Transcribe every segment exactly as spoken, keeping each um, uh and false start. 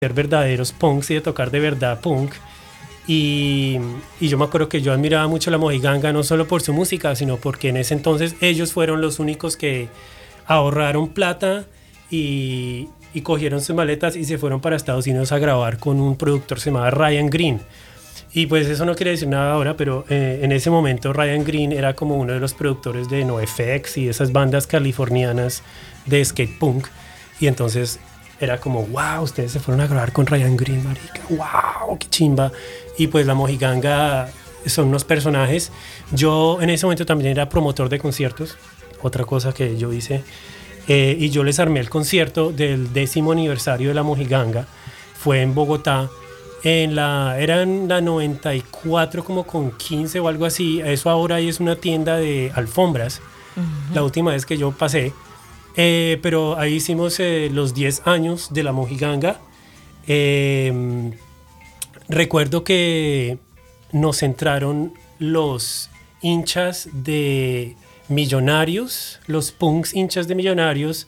ser verdaderos punks y de tocar de verdad punk. Y, y yo me acuerdo que yo admiraba mucho a la Mojiganga, no solo por su música, sino porque en ese entonces ellos fueron los únicos que ahorraron plata y, y cogieron sus maletas y se fueron para Estados Unidos a grabar con un productor que se llamaba Ryan Green. Y pues eso no quiere decir nada ahora, pero eh, en ese momento Ryan Green era como uno de los productores de NoFX y esas bandas californianas de skate punk. Y entonces era como, wow, ustedes se fueron a grabar con Ryan Green, marica, wow, qué chimba. Y pues la Mojiganga son unos personajes. Yo en ese momento también era promotor de conciertos, otra cosa que yo hice. Eh, y yo les armé el concierto del décimo aniversario de la Mojiganga. Fue en Bogotá. En la, era en la noventa y cuatro como con quince o algo así. Eso ahora es una tienda de alfombras. Uh-huh. La última vez que yo pasé. Eh, pero ahí hicimos eh, los diez años de la Mojiganga. Eh, recuerdo que nos entraron los hinchas de Millonarios, los punks hinchas de Millonarios,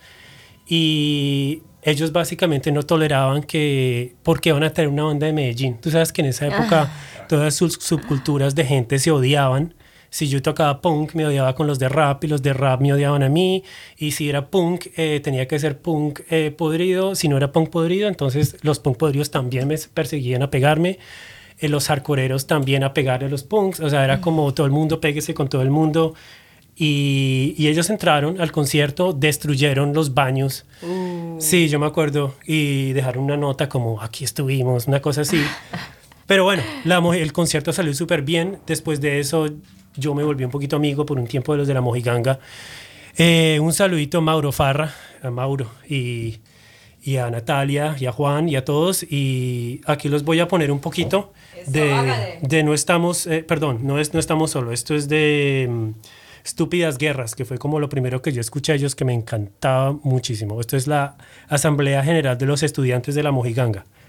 y ellos básicamente no toleraban que, porque iban a tener una banda de Medellín. Tú sabes que en esa época ah. todas sus subculturas de gente se odiaban. Si yo tocaba punk, me odiaba con los de rap, y los de rap me odiaban a mí. Y si era punk, eh, tenía que ser punk eh, podrido. Si no era punk podrido, entonces los punk podridos también me perseguían a pegarme. Eh, los hardcoreeros también a pegarle a los punks. O sea, era como todo el mundo, péguese con todo el mundo. Y, y ellos entraron al concierto, destruyeron los baños. Uh. Sí, yo me acuerdo. Y dejaron una nota como, aquí estuvimos, una cosa así. Pero bueno, la, el concierto salió súper bien. Después de eso, yo me volví un poquito amigo por un tiempo de los de la Mojiganga. Eh, un saludito a Mauro Farra, a Mauro, y, y a Natalia, y a Juan, y a todos. Y aquí los voy a poner un poquito de, de No Estamos, eh, perdón, no, es, no estamos solo. Esto es de um, Estúpidas Guerras, que fue como lo primero que yo escuché a ellos, que me encantaba muchísimo. Esto es la Asamblea General de los Estudiantes de la Mojiganga.